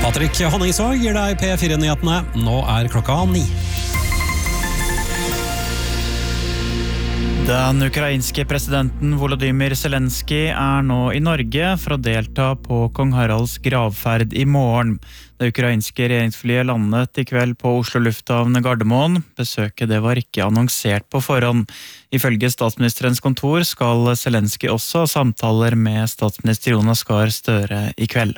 Patrick Honningsvåg gir deg P4-nyhetene. Nå klokka 9. Den ukrainske presidenten Volodymyr Zelensky nå i Norge for å delta på Kong Haralds gravferd i morgen. Det ukrainske regjeringsflyet landet i kveld på Oslo lufthavn Gardermoen. Besøket det var ikke annonsert på forhånd. Ifølge statsministerens kontor skal Zelensky også ha samtaler med statsminister Jonas Gahr Støre i kveld.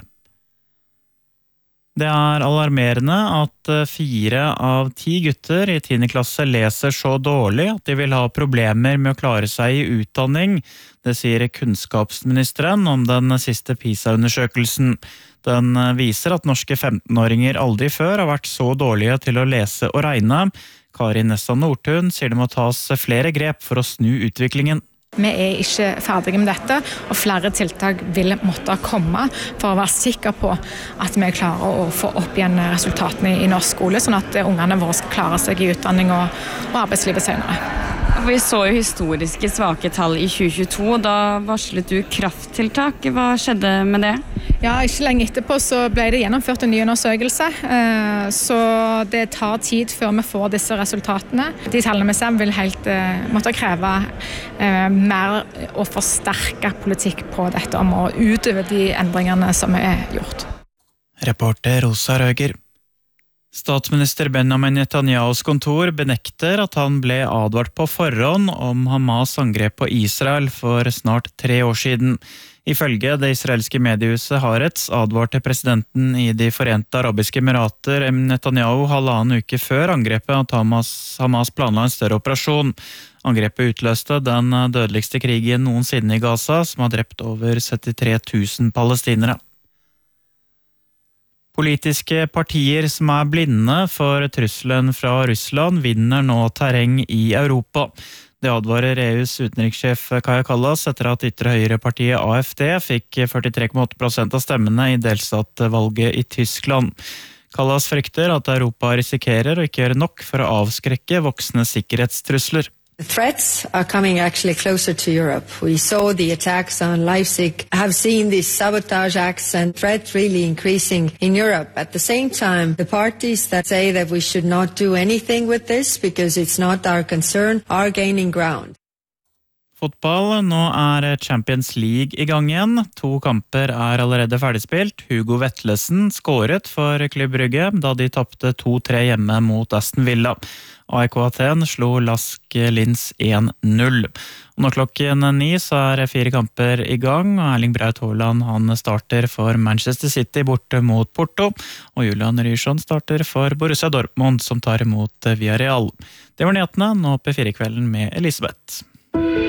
Det alarmerende at 4 av 10 gutter i 10. klasse leser så dårlig at de vil ha problemer med å klare seg i utdanning. Det sier kunnskapsministeren om den siste PISA-undersøkelsen. Den viser at norske 15-åringer aldri før har vært så dårlige til å lese og regne. Kari Nessa Nordtun sier det må tas flere grep for å snu utviklingen. Vi ikke ferdige med dette, og flere tiltak vil måtte komme for å være sikre på at vi klarer å få opp igjen resultatene i norsk skole, sånn at ungene våre skal klare seg i utdanning og arbeidslivet senere. Vi så jo historiske svake tall i 2022, da varslet du krafttiltak. Hva skjedde med det? Ja, ikke lenge etterpå så ble det gjennomført en ny undersøkelse, så det tar tid før vi får disse resultatene. De tallene vi ser vil helt måtte kreve mer og forsterke politikk på dette området, utover de endringene som gjort. Reporter Rosa Røger. Statsminister Benjamin Netanyahus kontor benekter at han ble advart på forhånd om Hamas angrep på Israel for snart 3 år siden. Ifølge det israelske mediehuset Haaretz advarte presidenten i de Forente Arabiske Emirater Netanyahu 1,5 uke før angrepet at Hamas planla en større operasjon. Angrepet utløste den dødeligste krigen noensinne i Gaza, som har drept over 73 000 palestinere. Politiske partier som blinde for trusselen fra Russland vinner nå terreng i Europa. Det advarer EUs utenrikssjef Kaja Kallas etter at ytre høyrepartiet AFD fikk 43,8% av stemmene i delstatsvalget i Tyskland. Kallas frykter at Europa risikerer å ikke gjøre nok for å avskrekke voksne sikkerhetstrusler. The threats are coming actually closer to Europe. We saw the attacks on Leipzig, have seen these sabotage acts and threats really increasing in Europe. At the same time, the parties that say that we should not do anything with this because it's not our concern are gaining ground. Fotball, nå Champions League i gang igjen. 2 kamper allerede ferdigspilt. Hugo Vetlesen skåret for Klubb Brygge da de tappte 2-3 hjemme mot Aston Villa. AEK Aten slo Lask Linz 1-0. Nå klokken 9 så 4 kamper i gang, og Erling Braut Haaland han starter for Manchester City borte mot Porto, og Julian Ryerson starter for Borussia Dortmund som tar imot Villarreal. Det var nyhetene, nå P4-kvelden med Elisabeth.